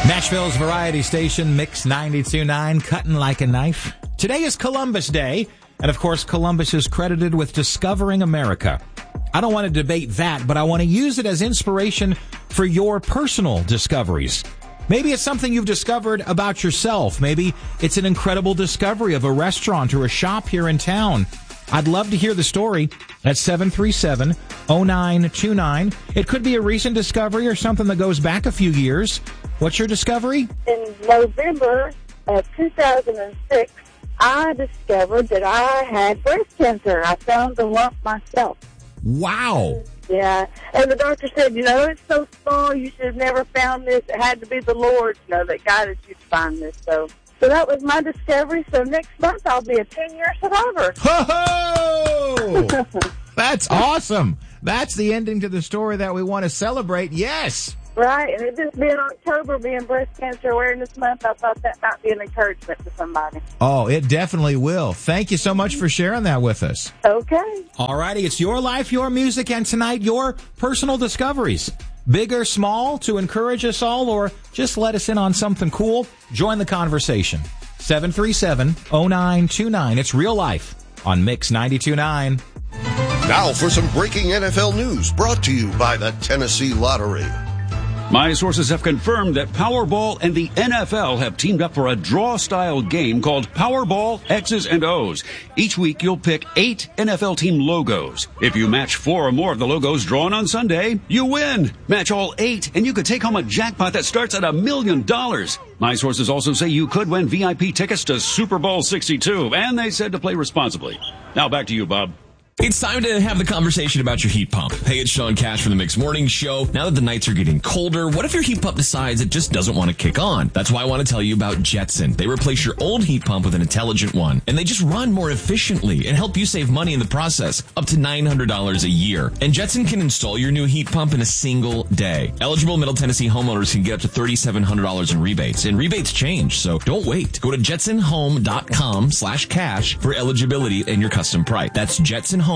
Nashville's variety station, Mix 92.9, cutting like a knife. Today is Columbus Day, and of course, Columbus is credited with discovering America. I don't want to debate that, but I want to use it as inspiration for your personal discoveries. Maybe it's something you've discovered about yourself. Maybe it's an incredible discovery of a restaurant or a shop here in town. I'd love to hear the story at 737-0929. It could be a recent discovery or something that goes back a few years. What's your discovery? In November of 2006, I discovered that I had breast cancer. I found the lump myself. Wow. Yeah, and the doctor said, it's so small, you should have never found this. It had to be the Lord, that guided you to find this. So that was my discovery. So next month, I'll be a 10-year survivor. Ho-ho! That's awesome. That's the ending to the story that we want to celebrate. Yes. Right, and it just being October, being Breast Cancer Awareness Month, I thought that might be an encouragement to somebody. Oh, it definitely will. Thank you so much for sharing that with us. Okay. All righty, it's your life, your music, and tonight, your personal discoveries. Big or small, to encourage us all, or just let us in on something cool, join the conversation. 737-0929. It's real life on Mix 92.9. Now for some breaking NFL news brought to you by the Tennessee Lottery. My sources have confirmed that Powerball and the NFL have teamed up for a draw-style game called Powerball X's and O's. Each week, you'll pick 8 NFL team logos. If you match 4 or more of the logos drawn on Sunday, you win. Match all 8, and you could take home a jackpot that starts at $1 million. My sources also say you could win VIP tickets to Super Bowl 62, and they said to play responsibly. Now back to you, Bob. It's time to have the conversation about your heat pump. Hey, it's Sean Cash from the Mix Morning Show. Now that the nights are getting colder, what if your heat pump decides it just doesn't want to kick on? That's why I want to tell you about Jetson. They replace your old heat pump with an intelligent one, and they just run more efficiently and help you save money in the process, up to $900 a year. And Jetson can install your new heat pump in a single day. Eligible Middle Tennessee homeowners can get up to $3,700 in rebates, and rebates change, so don't wait. Go to jetsonhome.com/cash for eligibility and your custom price. That's jetsonhome.com/cash.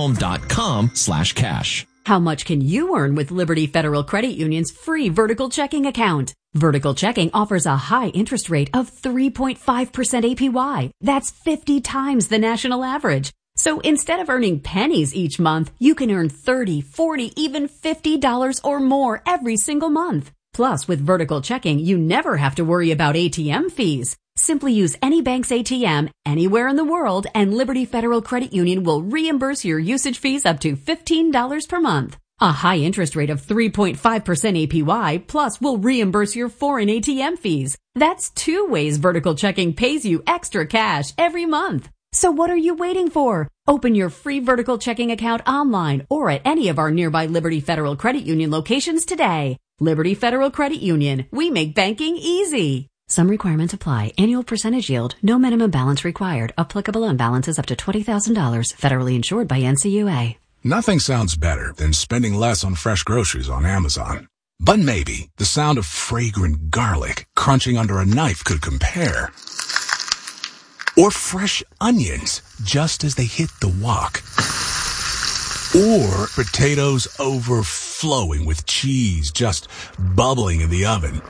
How much can you earn with Liberty Federal Credit Union's free vertical checking account? Vertical checking offers a high interest rate of 3.5% APY. That's 50 times the national average. So instead of earning pennies each month, you can earn $30, $40, even $50 or more every single month. Plus, with vertical checking, you never have to worry about ATM fees. Simply use any bank's ATM anywhere in the world, and Liberty Federal Credit Union will reimburse your usage fees up to $15 per month. A high interest rate of 3.5% APY, plus will reimburse your foreign ATM fees. That's 2 ways vertical checking pays you extra cash every month. So what are you waiting for? Open your free vertical checking account online or at any of our nearby Liberty Federal Credit Union locations today. Liberty Federal Credit Union. We make banking easy. Some requirements apply. Annual percentage yield. No minimum balance required. Applicable on balances up to $20,000. Federally insured by NCUA. Nothing sounds better than spending less on fresh groceries on Amazon. But maybe the sound of fragrant garlic crunching under a knife could compare. Or fresh onions just as they hit the wok. Or potatoes overflowing with cheese just bubbling in the oven.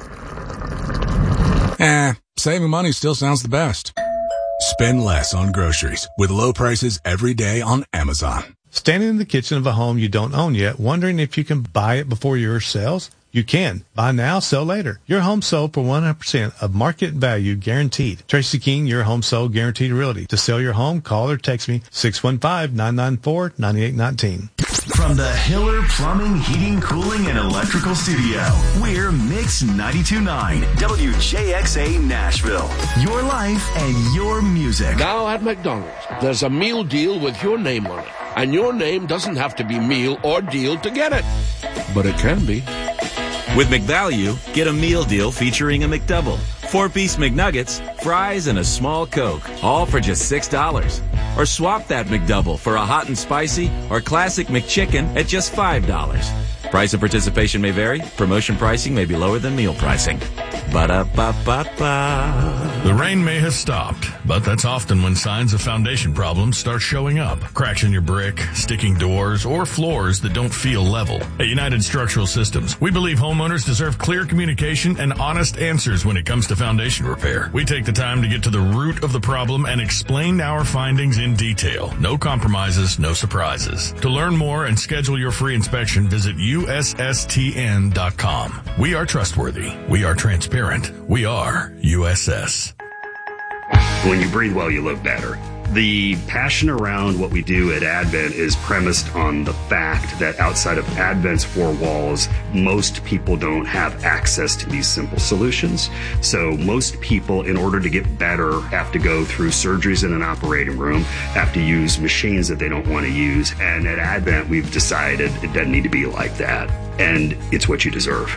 Saving money still sounds the best. Spend less on groceries with low prices every day on Amazon. Standing in the kitchen of a home you don't own yet, wondering if you can buy it before yours sells? You can. Buy now, sell later. Your home sold for 100% of market value guaranteed. Tracy King, your home sold guaranteed realty. To sell your home, call or text me 615-994-9819. From the Hiller Plumbing, Heating, Cooling, and Electrical Studio, we're Mix 92.9 WJXA Nashville. Your life and your music. Now at McDonald's, there's a meal deal with your name on it. And your name doesn't have to be meal or deal to get it. But it can be. With McValue, get a meal deal featuring a McDouble, 4-piece McNuggets, fries, and a small Coke, all for just $6. Or swap that McDouble for a hot and spicy or classic McChicken at just $5. Price of participation may vary. Promotion pricing may be lower than meal pricing. Ba-da-ba-ba-ba. The rain may have stopped, but that's often when signs of foundation problems start showing up. Cracks in your brick, sticking doors, or floors that don't feel level. At United Structural Systems, we believe homeowners deserve clear communication and honest answers when it comes to foundation repair. We take the time to get to the root of the problem and explain our findings in detail. No compromises, no surprises. To learn more and schedule your free inspection, visit ussstn.com. We are trustworthy. We are transparent. We are USS. When you breathe well, you live better. The passion around what we do at Advent is premised on the fact that outside of Advent's four walls, most people don't have access to these simple solutions. So most people, in order to get better, have to go through surgeries in an operating room, have to use machines that they don't want to use. And at Advent, we've decided it doesn't need to be like that. And it's what you deserve.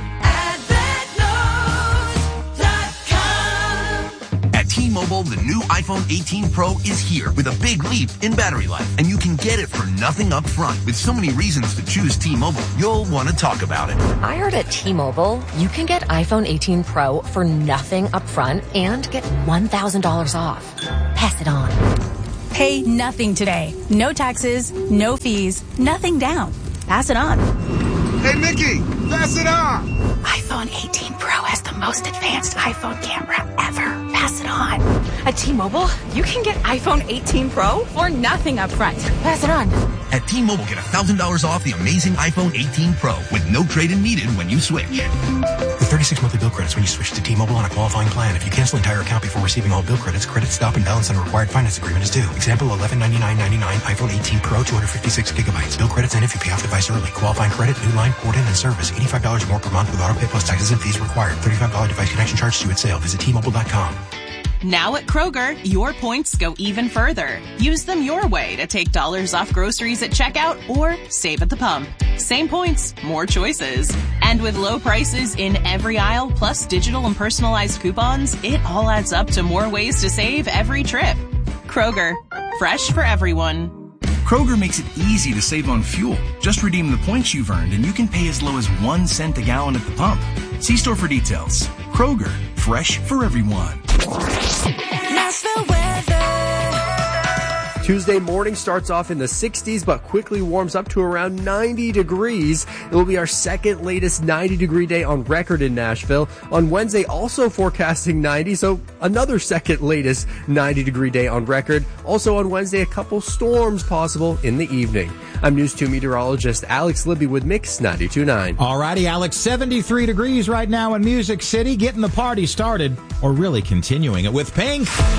T-Mobile, the new iPhone 18 Pro is here with a big leap in battery life, and you can get it for nothing up front. With so many reasons to choose T-Mobile, you'll want to talk about it. I heard at T-Mobile, you can get iPhone 18 Pro for nothing up front and get $1,000 off. Pass it on. Pay nothing today. No taxes, no fees, nothing down. Pass it on. Hey, Mickey, pass it on. iPhone 18 Pro has the most advanced iPhone camera ever. Pass it on. At T-Mobile, you can get iPhone 18 Pro for nothing up front. Pass it on. At T-Mobile, get $1,000 off the amazing iPhone 18 Pro with no trade-in needed when you switch. With 36 monthly bill credits when you switch to T-Mobile on a qualifying plan. If you cancel entire account before receiving all bill credits, credit stop and balance on a required finance agreement is due. Example, $1199.99 iPhone 18 Pro, 256 gigabytes. Bill credits end if you pay off device early. Qualifying credit, new line, port-in, and service. $85 more per month with autopay plus taxes and fees required. $35 device connection charge due at sale. Visit T-Mobile.com. Now at Kroger, your points go even further. Use them your way to take dollars off groceries at checkout or save at the pump. Same points, more choices. And with low prices in every aisle, plus digital and personalized coupons, it all adds up to more ways to save every trip. Kroger, fresh for everyone. Kroger makes it easy to save on fuel. Just redeem the points you've earned and you can pay as low as 1 cent a gallon at the pump. See store for details. Kroger, fresh for everyone. Nashville weather. Tuesday morning starts off in the 60s, but quickly warms up to around 90 degrees. It will be our second latest 90-degree day on record in Nashville. On Wednesday, also forecasting 90, so another second latest 90-degree day on record. Also on Wednesday, a couple storms possible in the evening. I'm News 2 meteorologist Alex Libby with Mix 92.9. Alrighty, Alex, 73 degrees right now in Music City, getting the party started, or really continuing it with Pink.